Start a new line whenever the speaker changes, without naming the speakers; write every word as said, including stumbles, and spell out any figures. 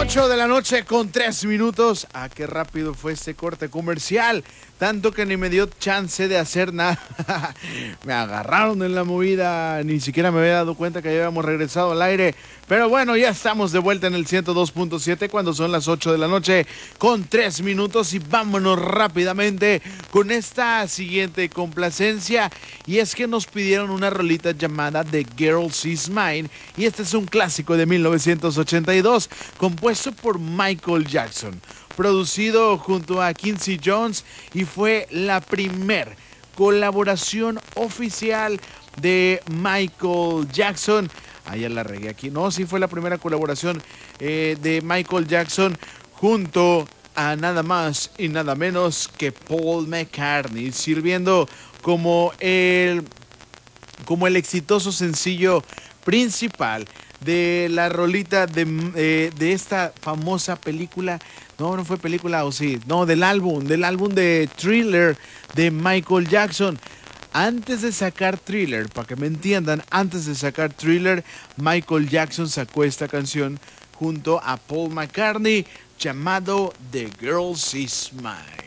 ocho de la noche con tres minutos. Ah, qué rápido fue este corte comercial. Tanto que ni me dio chance de hacer nada. Me agarraron en la movida. Ni siquiera me había dado cuenta que ya habíamos regresado al aire. Pero bueno, ya estamos de vuelta en el ciento dos punto siete cuando son las ocho de la noche con tres minutos. Y vámonos rápidamente con esta siguiente complacencia. Y es que nos pidieron una rolita llamada The Girl Is Mine. Y este es un clásico de mil novecientos ochenta y dos, compuesto por Michael Jackson, producido junto a Quincy Jones, y fue la primer colaboración oficial de Michael Jackson. Ah, ya la regué aquí. No, sí fue la primera colaboración eh, de Michael Jackson junto a nada más y nada menos que Paul McCartney, sirviendo como el, como el exitoso sencillo principal de la rolita de, eh, de esta famosa película. No, no fue película, o sí, no, del álbum, del álbum de Thriller de Michael Jackson. Antes de sacar Thriller, para que me entiendan, antes de sacar Thriller, Michael Jackson sacó esta canción junto a Paul McCartney llamado The Girl Is Mine.